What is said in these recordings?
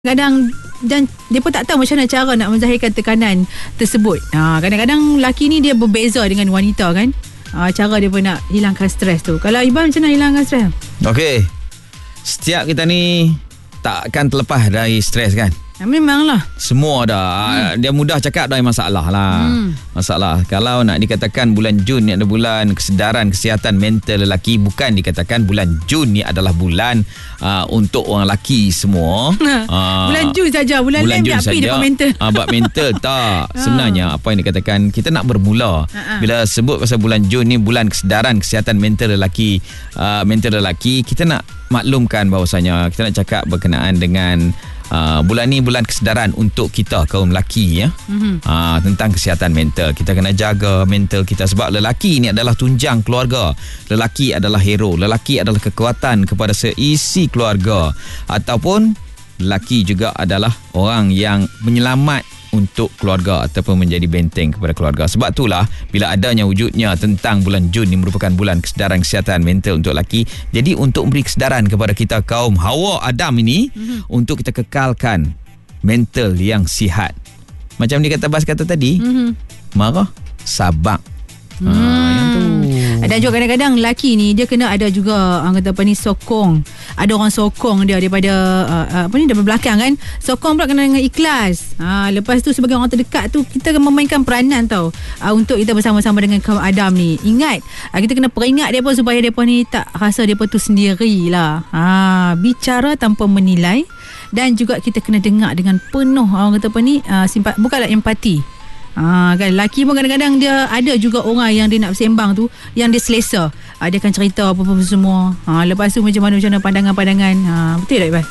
kadang dan mereka tak tahu macam mana cara nak menzahirkan tekanan tersebut. Kadang-kadang lelaki ni dia berbeza dengan wanita kan. Cara dia pun nak hilangkan stres tu. Kalau Iban macam mana hilangkan stres? Okey. Setiap kita ni tak akan terlepas dari stres kan? Memanglah. Semua dah. Dia mudah cakap dah masalah lah. Masalah. Kalau nak dikatakan bulan Jun ni ada bulan kesedaran kesihatan mental lelaki, bukan dikatakan bulan Jun ni adalah bulan untuk orang lelaki semua. Bulan Jun saja. Bulan lain dia api depan mental. Buat mental tak. Sebenarnya apa yang dikatakan, kita nak bermula. Bila sebut pasal bulan Jun ni bulan kesedaran kesihatan mental lelaki, kita nak maklumkan bahawasanya kita nak cakap berkenaan dengan bulan ni bulan kesedaran untuk kita kaum lelaki ya. Tentang kesihatan mental. Kita kena jaga mental kita sebab lelaki ni adalah tunjang keluarga. Lelaki adalah hero. Lelaki adalah kekuatan kepada seisi keluarga, ataupun lelaki juga adalah orang yang menyelamat untuk keluarga ataupun menjadi benteng kepada keluarga. Sebab itulah bila adanya wujudnya tentang bulan Jun ni merupakan bulan kesedaran kesihatan mental untuk lelaki. Jadi untuk memberi kesedaran kepada kita kaum Hawa Adam ini, untuk kita kekalkan mental yang sihat. Macam dia kata Bas kata tadi, marah, sabar. Yang tu. Dan juga kadang-kadang lelaki ni dia kena ada juga kata apa ni, sokong. Ada orang sokong dia daripada daripada belakang kan. Sokong pula kena dengan ikhlas. Lepas tu sebagai orang terdekat tu kita kena memainkan peranan tau, untuk kita bersama-sama dengan kaum Adam ni. Ingat, kita kena peringat depa supaya depa ni tak rasa depa tu sendirilah. Bicara tanpa menilai, dan juga kita kena dengar dengan penuh orang kata apa ni, bukanlah empati. Kan lelaki pun kadang-kadang dia ada juga orang yang dia nak bersembang tu, yang dia selesa. Dia akan cerita apa-apa semua. Lepas tu macam mana pandangan-pandangan. Betul tak Iban?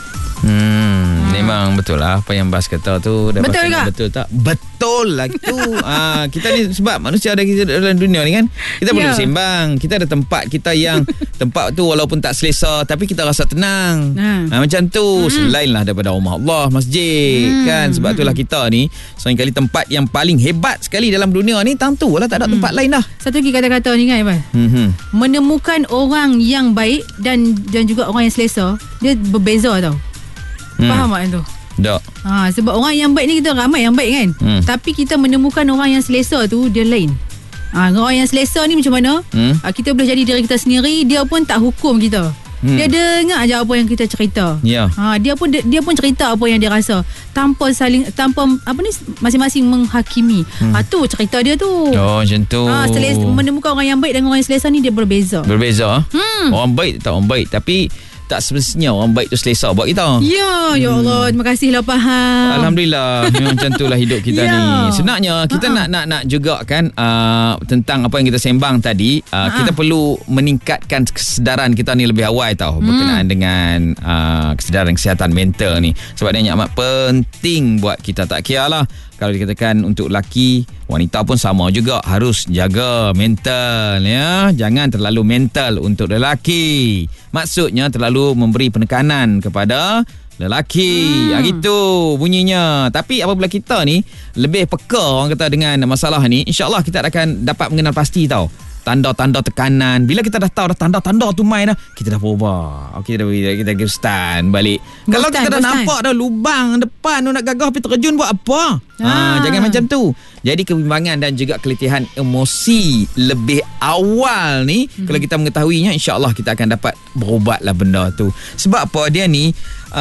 Memang betul lah apa yang Bas kata tu. Betul tak? Betul tak? Betul lah itu. Kita ni sebab manusia ada kita dalam dunia ni kan, kita perlu sembang. Kita ada tempat kita yang tempat tu walaupun tak selesa tapi kita rasa tenang. Macam tu. Selain lah daripada rumah Allah, masjid kan. Sebab itulah kita ni seringkali tempat yang paling hebat sekali dalam dunia ni, tentu lah tak ada tempat lain dah. Satu lagi kata-kata ni kan Iban, menemukan orang yang baik dan juga orang yang selesa, dia berbeza tau. Faham tak tu? Tak. Sebab orang yang baik ni kita ramai yang baik kan. Tapi kita menemukan orang yang selesa tu, dia lain. Orang yang selesa ni macam mana? Kita boleh jadi diri kita sendiri. Dia pun tak hukum kita. Dia dengar je apa yang kita cerita. Dia pun cerita apa yang dia rasa tanpa masing-masing menghakimi. Tu cerita dia tu. Macam tu. Menemukan orang yang baik dengan orang yang selesa ni dia berbeza. Orang baik tak orang baik, tapi tak semestinya orang baik tu selesa buat kita. Ya Allah, terima kasihlah faham. Alhamdulillah. Memang macam itulah hidup kita ni. Sebenarnya kita nak juga kan tentang apa yang kita sembang tadi, kita perlu meningkatkan kesedaran kita ni lebih awal tau, berkenaan dengan kesedaran kesihatan mental ni. Sebab dia amat penting buat kita. Tak kira lah kalau dikatakan untuk lelaki, wanita pun sama juga, harus jaga mental ya. Jangan terlalu mental untuk lelaki. Maksudnya terlalu memberi penekanan kepada lelaki. Gitu bunyinya. Tapi apabila kita ni lebih peka orang kata dengan masalah ni, insya-Allah kita akan dapat mengenal pasti tau tanda-tanda tekanan. Bila kita dah tahu dah tanda-tanda tu main dah, kita dah berubah. Kita stand balik. Kalau kita dah nampak dah lubang depan tu nak gagah pergi terjun buat apa? Jangan macam tu. Jadi kebimbangan dan juga keletihan emosi lebih awal ni, kalau kita mengetahuinya, insya-Allah kita akan dapat berubatlah benda tu. Sebab apa dia ni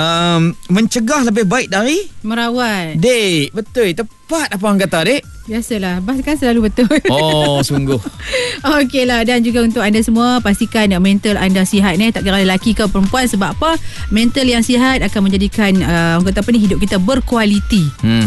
mencegah lebih baik dari merawat. Dek, betul. Tepat apa orang kata, Dek? Biasalah, Bas kan selalu betul. Sungguh. Okeylah, dan juga untuk anda semua, pastikan mental anda sihat ni, tak kira lelaki ke perempuan. Sebab apa? Mental yang sihat akan menjadikan orang kata apa ni, hidup kita berkualiti.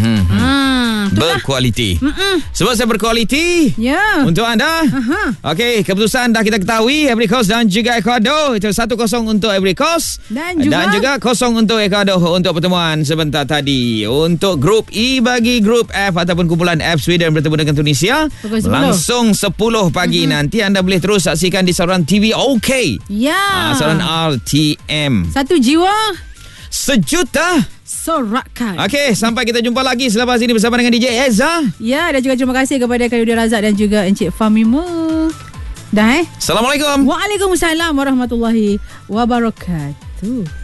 Berkualiti. Sebab saya berkualiti untuk anda. Okey, keputusan dah kita ketahui. Ivory Coast dan juga Ecuador. Itu 1-0 untuk Ivory Coast dan juga 0 untuk Ecuador untuk pertemuan sebentar tadi. Untuk grup E bagi grup F ataupun kumpulan F, Sweden bertemu dengan Tunisia langsung 10 pagi. Nanti anda boleh terus saksikan di saluran TV OK. Saluran RTM. Satu jiwa, sejuta sorakan. Okey, sampai kita jumpa lagi selepas ini bersama dengan DJ Eza. Dan juga terima kasih kepada Khairudin Razak dan juga Encik Famima. Dah Assalamualaikum. Waalaikumsalam warahmatullahi wabarakatuh.